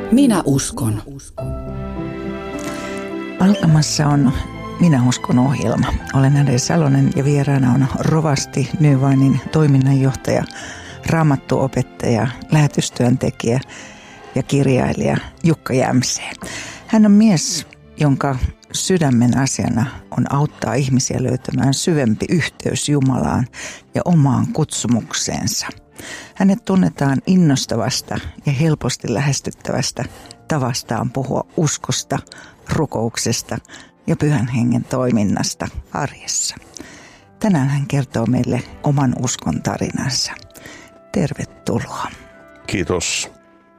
Minä uskon. Alkamassa on Minä uskon ohjelma. Olen Ade Salonen ja vieraana on rovasti Nyvainin toiminnanjohtaja, raamattuopettaja, lähetystyöntekijä ja kirjailija Jukka Jämsee. Hän on mies, jonka sydämen asiana on auttaa ihmisiä löytämään syvempi yhteys Jumalaan ja omaan kutsumukseensa. Hänet tunnetaan innostavasta ja helposti lähestyttävästä tavastaan puhua uskosta, rukouksesta ja Pyhän Hengen toiminnasta arjessa. Tänään hän kertoo meille oman uskon tarinansa. Tervetuloa. Kiitos.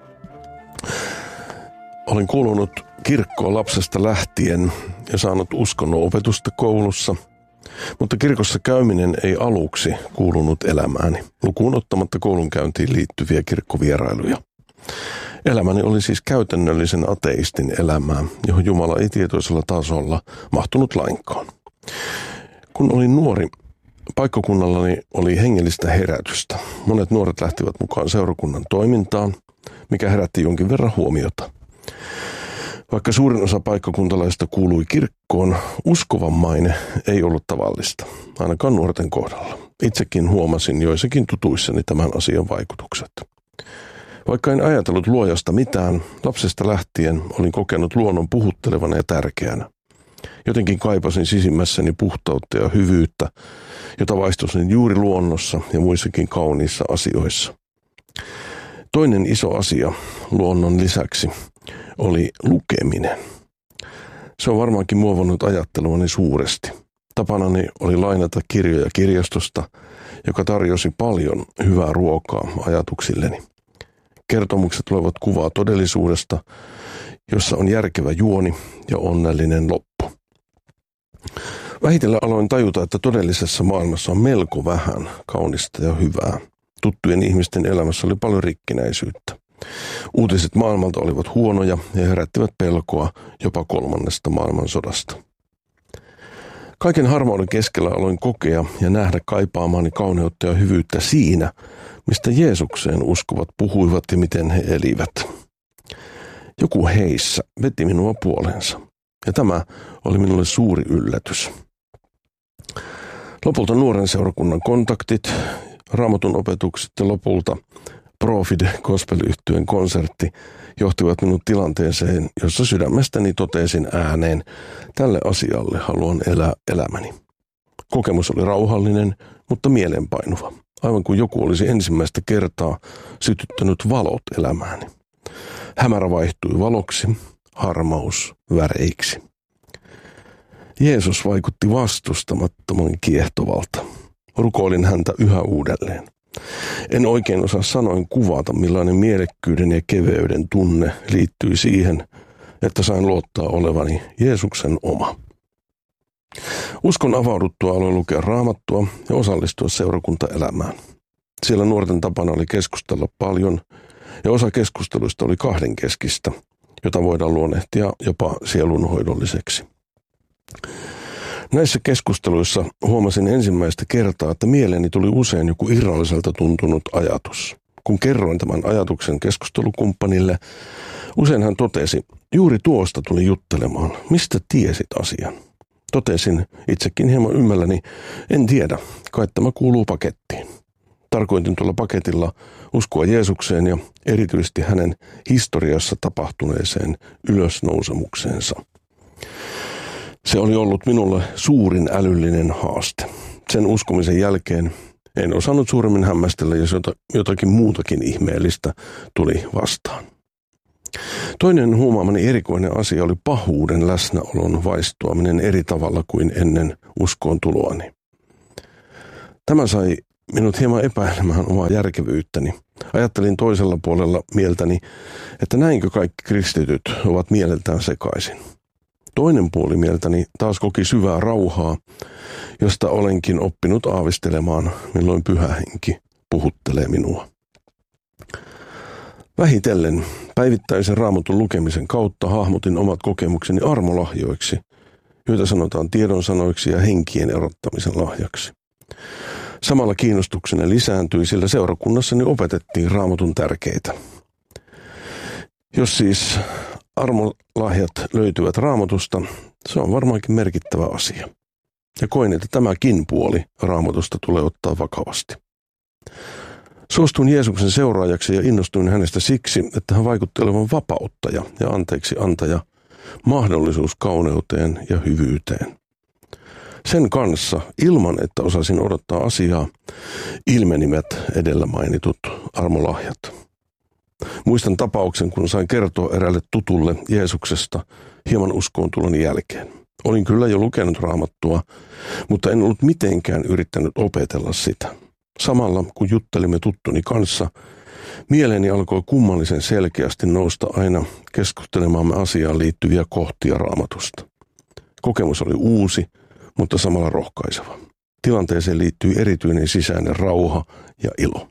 Olen kuulunut kirkkoon lapsesta lähtien ja saanut uskonnon opetusta koulussa, mutta kirkossa käyminen ei aluksi kuulunut elämääni, lukuun ottamatta koulunkäyntiin liittyviä kirkkovierailuja. Elämäni oli siis käytännöllisen ateistin elämää, johon Jumala ei tietoisella tasolla mahtunut lainkaan. Kun olin nuori, paikkakunnallani oli hengellistä herätystä. Monet nuoret lähtivät mukaan seurakunnan toimintaan, mikä herätti jonkin verran huomiota. Vaikka suurin osa paikkakuntalaisista kuului kirkkoon, uskovan maine ei ollut tavallista, ainakaan nuorten kohdalla. Itsekin huomasin joissakin tutuissani tämän asian vaikutukset. Vaikka en ajatellut luojasta mitään, lapsesta lähtien olin kokenut luonnon puhuttelevana ja tärkeänä. Jotenkin kaipasin sisimmässäni puhtautta ja hyvyyttä, jota vaistosin juuri luonnossa ja muissakin kauniissa asioissa. Toinen iso asia luonnon lisäksi oli lukeminen. Se on varmaankin muovannut ajatteluani suuresti. Tapanani oli lainata kirjoja kirjastosta, joka tarjosi paljon hyvää ruokaa ajatuksilleni. Kertomukset luovat kuvaa todellisuudesta, jossa on järkevä juoni ja onnellinen loppu. Vähitellen aloin tajuta, että todellisessa maailmassa on melko vähän kaunista ja hyvää. Tuttujen ihmisten elämässä oli paljon rikkinäisyyttä. Uutiset maailmalta olivat huonoja ja herättivät pelkoa jopa 3. maailmansodasta. Kaiken harmauden keskellä aloin kokea ja nähdä kaipaamaani kauneutta ja hyvyyttä siinä, mistä Jeesukseen uskovat puhuivat ja miten he elivät. Joku heissä veti minua puolensa, ja tämä oli minulle suuri yllätys. Lopulta nuoren seurakunnan kontaktit, Raamatun opetukset ja lopulta Profit gospel-yhtyeen konsertti johtivat minut tilanteeseen, jossa sydämestäni totesin ääneen, tälle asialle haluan elää elämäni. Kokemus oli rauhallinen, mutta mielenpainuva, aivan kuin joku olisi ensimmäistä kertaa sytyttänyt valot elämääni. Hämärä vaihtui valoksi, harmaus väreiksi. Jeesus vaikutti vastustamattoman kiehtovalta. Rukoilin häntä yhä uudelleen. En oikein osaa sanoin kuvata, millainen mielekkyyden ja keveyden tunne liittyi siihen, että sain luottaa olevani Jeesuksen oma. Uskon avauduttua aloin lukea Raamattua ja osallistua seurakuntaelämään. Siellä nuorten tapana oli keskustella paljon ja osa keskusteluista oli kahdenkeskistä, jota voidaan luonnehtia jopa sielunhoidolliseksi. Näissä keskusteluissa huomasin ensimmäistä kertaa, että mieleeni tuli usein joku irralliselta tuntunut ajatus. Kun kerroin tämän ajatuksen keskustelukumppanille, usein hän totesi, juuri tuosta tuli juttelemaan, mistä tiesit asian. Totesin itsekin hieman ymmälläni, en tiedä, kai tämä kuuluu pakettiin. Tarkoitin tuolla paketilla uskoa Jeesukseen ja erityisesti hänen historiassa tapahtuneeseen ylösnousemukseensa. Se oli ollut minulle suurin älyllinen haaste. Sen uskomisen jälkeen en osannut suuremmin hämmästellä, jos jotakin muutakin ihmeellistä tuli vastaan. Toinen huomaamani erikoinen asia oli pahuuden läsnäolon vaistoaminen eri tavalla kuin ennen uskoon tuloani. Tämä sai minut hieman epäilemään omaa järkevyyttäni. Ajattelin toisella puolella mieltäni, että näinkö kaikki kristityt ovat mieleltään sekaisin. Toinen puoli mieltäni taas koki syvää rauhaa, josta olenkin oppinut aavistelemaan, milloin Pyhä Henki puhuttelee minua. Vähitellen päivittäisen Raamatun lukemisen kautta hahmotin omat kokemukseni armolahjoiksi, joita sanotaan tiedonsanoiksi ja henkien erottamisen lahjaksi. Samalla kiinnostukseni lisääntyi, sillä seurakunnassani opetettiin Raamatun tärkeitä. Jos siis armolahjat löytyvät Raamatusta, se on varmaankin merkittävä asia. Ja koin, että tämäkin puoli Raamatusta tulee ottaa vakavasti. Suostuin Jeesuksen seuraajaksi ja innostuin hänestä siksi, että hän vaikutti olevan vapauttaja ja anteeksi antaja, mahdollisuus kauneuteen ja hyvyyteen. Sen kanssa, ilman että osasin odottaa asiaa, ilmenivät edellä mainitut armolahjat. Muistan tapauksen, kun sain kertoa eräälle tutulle Jeesuksesta hieman uskoontuloni jälkeen. Olin kyllä jo lukenut Raamattua, mutta en ollut mitenkään yrittänyt opetella sitä. Samalla kun juttelimme tuttuni kanssa, mieleeni alkoi kummallisen selkeästi nousta aina keskustelemaamme asiaan liittyviä kohtia Raamatusta. Kokemus oli uusi, mutta samalla rohkaiseva. Tilanteeseen liittyi erityinen sisäinen rauha ja ilo.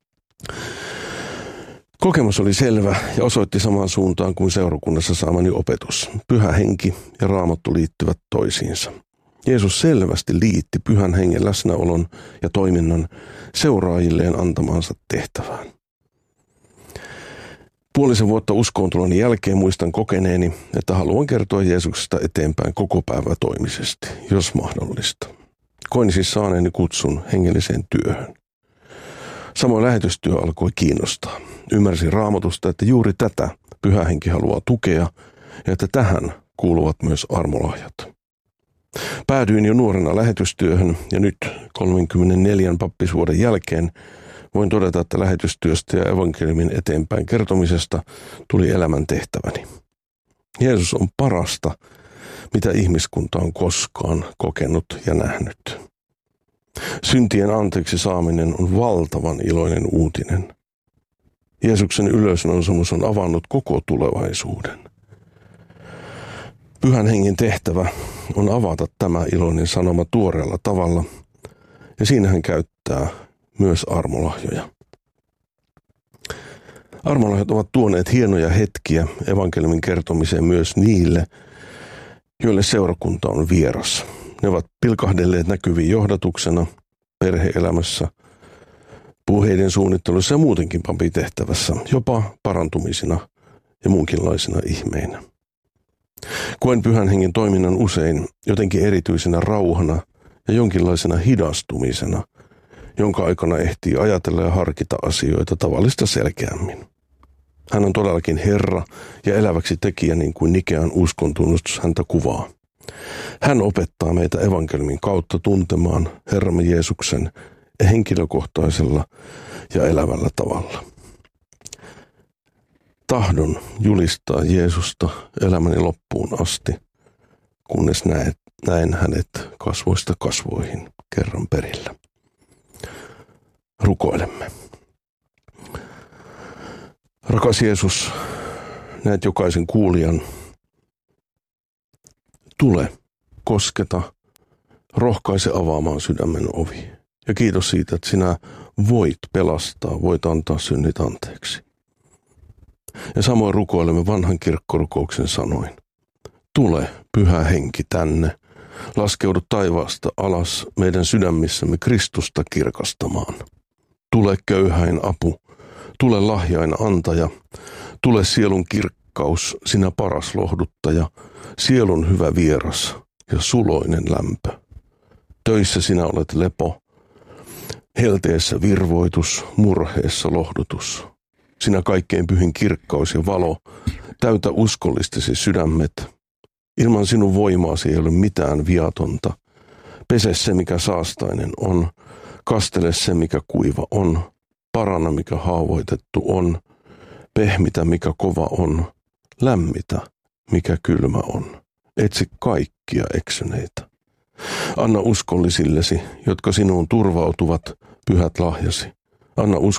Kokemus oli selvä ja osoitti samaan suuntaan kuin seurakunnassa saamani opetus. Pyhä henki ja Raamattu liittyvät toisiinsa. Jeesus selvästi liitti Pyhän Hengen läsnäolon ja toiminnan seuraajilleen antamaansa tehtävään. Puolisen vuotta uskoontuloni jälkeen muistan kokeneeni, että haluan kertoa Jeesuksesta eteenpäin koko päivä toimisesti, jos mahdollista. Koin siis saaneeni kutsun hengelliseen työhön. Samoin lähetystyö alkoi kiinnostaa. Ymmärsin Raamatusta, että juuri tätä Pyhä Henki haluaa tukea ja että tähän kuuluvat myös armolahjat. Päädyin jo nuorena lähetystyöhön ja nyt 34 pappisvuoden jälkeen voin todeta, että lähetystyöstä ja evankeliumin eteenpäin kertomisesta tuli elämän tehtäväni. Jeesus on parasta, mitä ihmiskunta on koskaan kokenut ja nähnyt. Syntien anteeksi saaminen on valtavan iloinen uutinen. Jeesuksen ylösnousemus on avannut koko tulevaisuuden. Pyhän Hengen tehtävä on avata tämä iloinen sanoma tuoreella tavalla, ja siinä hän käyttää myös armolahjoja. Armolahjat ovat tuoneet hienoja hetkiä evankeliumin kertomiseen myös niille, joille seurakunta on vieras. Ne ovat pilkahdelleet näkyviin johdatuksena, perhe-elämässä, puheiden suunnittelussa ja muutenkin papitehtävässä, jopa parantumisina ja muunkinlaisina ihmeinä. Koen Pyhän Hengen toiminnan usein jotenkin erityisenä rauhana ja jonkinlaisena hidastumisena, jonka aikana ehtii ajatella ja harkita asioita tavallista selkeämmin. Hän on todellakin Herra ja eläväksi tekijä, niin kuin Nikean uskontunnustus häntä kuvaa. Hän opettaa meitä evankeliumin kautta tuntemaan Herramme Jeesuksen henkilökohtaisella ja elävällä tavalla. Tahdon julistaa Jeesusta elämäni loppuun asti, kunnes näen hänet kasvoista kasvoihin kerran perillä. Rukoilemme. Rakas Jeesus, näet jokaisen kuulijan. Tule, kosketa, rohkaise avaamaan sydämen ovi. Ja kiitos siitä, että sinä voit pelastaa, voit antaa synnit anteeksi. Ja samoin rukoilemme vanhan kirkkorukouksen sanoin. Tule, Pyhä Henki, tänne. Laskeudu taivaasta alas meidän sydämissämme Kristusta kirkastamaan. Tule köyhäin apu, tule lahjain antaja, tule sielun kirkkaus, sinä paras lohduttaja, sielun hyvä vieras ja suloinen lämpö. Töissä sinä olet lepo, helteessä virvoitus, murheessa lohdutus. Sinä kaikkein pyhin kirkkaus ja valo, täytä uskollistesi sydämet. Ilman sinun voimaasi ei ole mitään viatonta. Pese se, mikä saastainen on. Kastele se, mikä kuiva on. Paranna, mikä haavoitettu on. Pehmitä, mikä kova on. Lämmitä, mikä kylmä on. Etsi kaikkia eksyneitä. Anna uskollisillesi, jotka sinuun turvautuvat, pyhät lahjasi. Anna